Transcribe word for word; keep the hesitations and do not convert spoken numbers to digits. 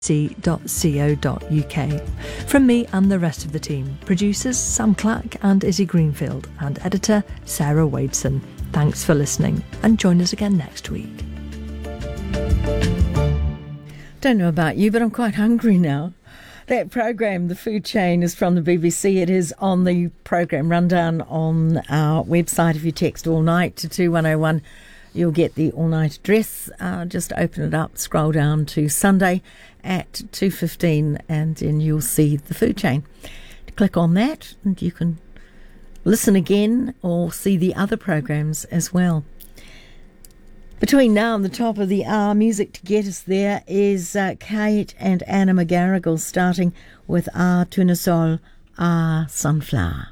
c dot co dot uk. From me and the rest of the team, producers Sam Clack and Izzy Greenfield, and editor Sarah Wadeson. Thanks for listening, and join us again next week. Don't know about you, but I'm quite hungry now. That program, The Food Chain, is from the B B C. It is on the program rundown on our website. If you text all night to two one oh one, you'll get the all-night address. Uh, just open it up, scroll down to Sunday at two fifteen, and then you'll see The Food Chain. Click on that and you can listen again or see the other programs as well. Between now and the top of the hour, music to get us there is uh, Kate and Anna McGarrigle, starting with Ah Tuna Sol, Ah Sunflower.